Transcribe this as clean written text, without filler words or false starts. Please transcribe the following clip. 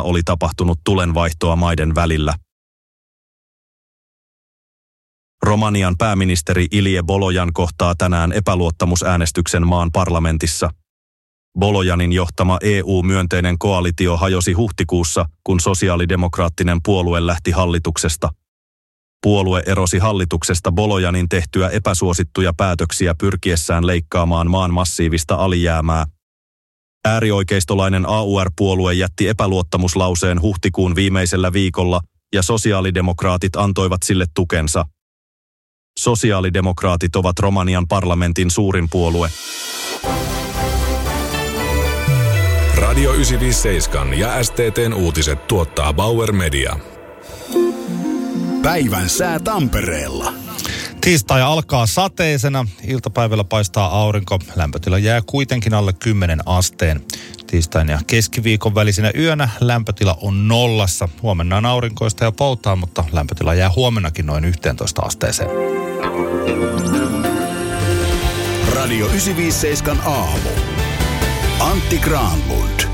oli tapahtunut tulenvaihtoa maiden välillä. Romanian pääministeri Ilie Bolojan kohtaa tänään epäluottamusäänestyksen maan parlamentissa. Bolojanin johtama EU-myönteinen koalitio hajosi huhtikuussa, kun sosiaalidemokraattinen puolue lähti hallituksesta. Puolue erosi hallituksesta Bolojanin tehtyä epäsuosittuja päätöksiä pyrkiessään leikkaamaan maan massiivista alijäämää. Äärioikeistolainen AUR-puolue jätti epäluottamuslauseen huhtikuun viimeisellä viikolla ja sosiaalidemokraatit antoivat sille tukensa. Sosiaalidemokraatit ovat Romanian parlamentin suurin puolue. Radio 957 ja STT:n uutiset tuottaa Bauer Media. Päivän sää Tampereella. Tiistai alkaa sateisena, iltapäivällä paistaa aurinko, lämpötila jää kuitenkin alle 10 asteen. Tiistain ja keskiviikon välisenä yönä lämpötila on 0. Huomenna on aurinkoista ja poutaa, mutta lämpötila jää huomennakin noin 11 asteeseen. Radio 957 aamu. Antti Granlund.